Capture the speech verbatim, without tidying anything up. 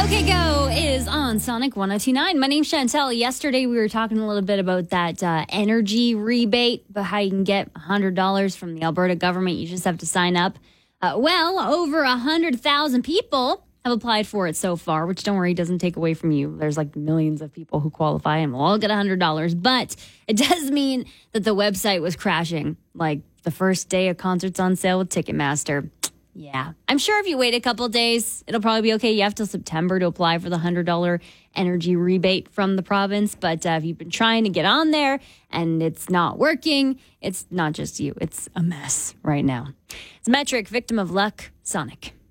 OK Go is on Sonic one oh two point nine. My name's Chantel. Yesterday, we were talking a little bit about that uh, energy rebate, but how you can get one hundred dollars from the Alberta government. You just have to sign up. Uh, well, over one hundred thousand people have applied for it so far, which, don't worry, doesn't take away from you. There's like millions of people who qualify and will all get one hundred dollars. But it does mean that the website was crashing, like the first day of concerts on sale with Ticketmaster. Yeah, I'm sure if you wait a couple days, it'll probably be okay. You have till September to apply for the one hundred dollars energy rebate from the province. But uh, if you've been trying to get on there and it's not working, it's not just you. It's a mess right now. It's Metric, victim of luck, Sonic.